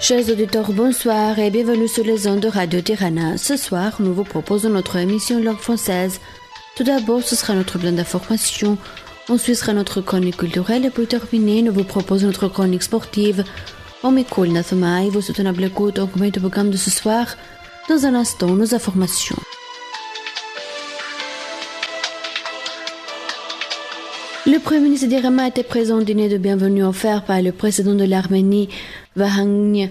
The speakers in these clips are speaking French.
Chers auditeurs, bonsoir et bienvenue sur les ondes de Radio Tirana. Ce soir, nous vous proposons notre émission langue française. Tout d'abord, ce sera notre plan d'information. Ensuite sera notre chronique culturelle et pour terminer, nous vous proposons notre chronique sportive. On m'écoute Nathamaï, vos soutenables écoutes en compagnie du programme de ce soir. Dans un instant, nos informations. Le Premier ministre d'Iran a été présent au dîner de bienvenue offert par le président de l'Arménie, Vahang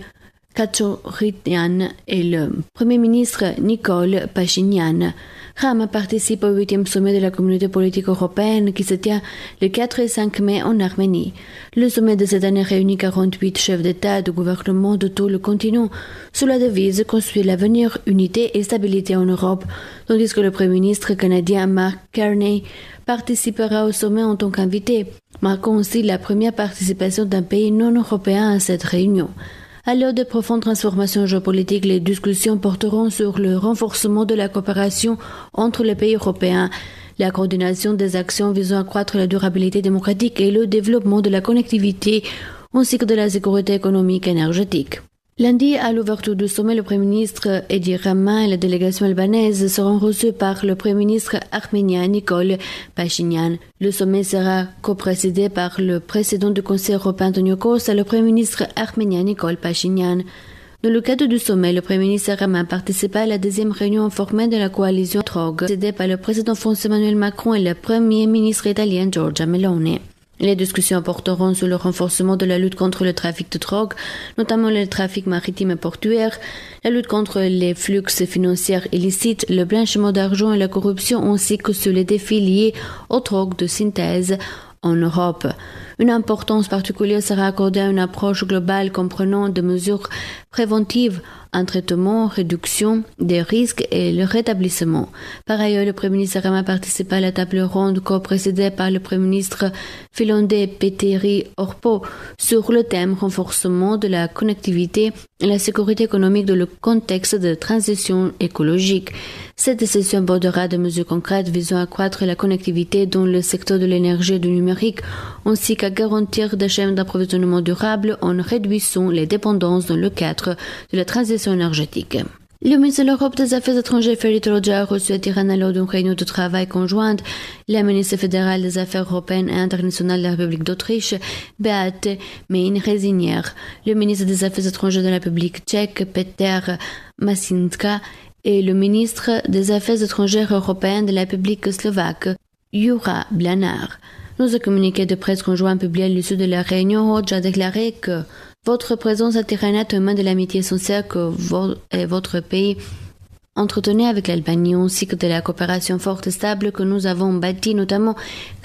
Khatchorian, et le Premier ministre Nikol Pachinian. Rama participe au 8e sommet de la communauté politique européenne qui se tient le 4 et 5 mai en Arménie. Le sommet de cette année réunit 48 chefs d'État et de gouvernement de tout le continent sous la devise « Construire l'avenir, unité et stabilité en Europe », tandis que le Premier ministre canadien Mark Carney participera au sommet en tant qu'invité, marquant aussi la première participation d'un pays non européen à cette réunion. À l'heure de profondes transformations géopolitiques, les discussions porteront sur le renforcement de la coopération entre les pays européens, la coordination des actions visant à accroître la durabilité démocratique et le développement de la connectivité, ainsi que de la sécurité économique et énergétique. Lundi, à l'ouverture du sommet, le Premier ministre Edi Rama et la délégation albanaise seront reçus par le Premier ministre arménien Nikol Pachinian. Le sommet sera coprésidé par le président du Conseil européen Antonio Costa et le Premier ministre arménien Nikol Pachinian. Dans le cadre du sommet, le Premier ministre Rama participa à la deuxième réunion informelle de la coalition TROG, présidée par le président français Emmanuel Macron et le Premier ministre italien Giorgia Meloni. Les discussions porteront sur le renforcement de la lutte contre le trafic de drogue, notamment le trafic maritime et portuaire, la lutte contre les flux financiers illicites, le blanchiment d'argent et la corruption, ainsi que sur les défis liés aux drogues de synthèse en Europe. Une importance particulière sera accordée à une approche globale comprenant des mesures préventives, un traitement, réduction des risques et le rétablissement. Par ailleurs, le Premier ministre Rama participa à la table ronde co-présidée par le Premier ministre finlandais Petteri Orpo sur le thème renforcement de la connectivité et la sécurité économique dans le contexte de transition écologique. Cette session abordera des mesures concrètes visant à accroître la connectivité dans le secteur de l'énergie et du numérique, ainsi qu'à garantir des chaînes d'approvisionnement durables en réduisant les dépendances dans le cadre de la transition énergétique. Le ministre de l'Europe des Affaires étrangères Ferit Hoxha a reçu à Tirana lors d'une réunion de travail conjointe la ministre fédérale des Affaires européennes et internationales de la République d'Autriche, Beate Mein-Rezinier, le ministre des Affaires étrangères de la République tchèque, Peter Masinska, et le ministre des Affaires étrangères européennes de la République slovaque, Jura Blanar. Dans un communiqué de presse conjoint publié à l'issue de la réunion, Hoxha a déclaré que votre présence à Tirana témoigne de l'amitié sincère que votre pays entretenait avec l'Albanie, ainsi que de la coopération forte et stable que nous avons bâtie, notamment